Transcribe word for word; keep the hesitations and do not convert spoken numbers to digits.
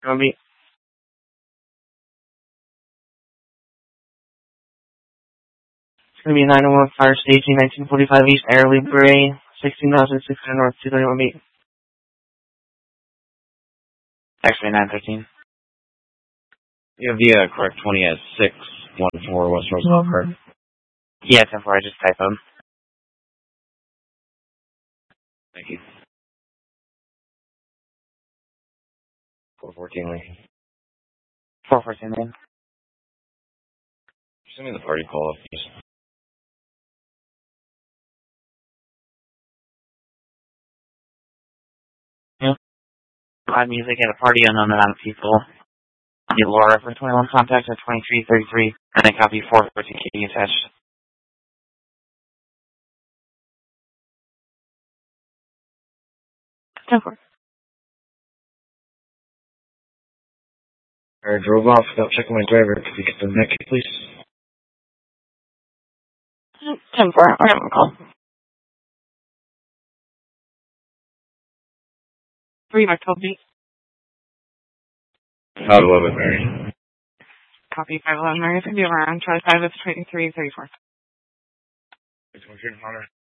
It'll be it's gonna be nine oh one Fire Staging, nineteen forty-five East Airlie Bray, sixteen thousand six hundred North, two thirty-one B. X-ray nine thirteen. You have the uh, correct twenty at six one four West Roosevelt Park. Yeah, ten four, I just typed them. Thank you. four fourteen Lincoln. four fourteen, man. Send me the party call, please. Yeah. Live music at a party, unknown amount of people. Need Laura for twenty-one contacts at twenty-three thirty-three, and then copy four fourteen K D attached. ten four. I drove off without checking my driver. Could you get the neck, please? ten four, I have a call. three by twelve B. five eleven, Mary. Copy five eleven, Mary. It's going to be around twenty-five, it's twenty-three thirty-four. It's one hundred.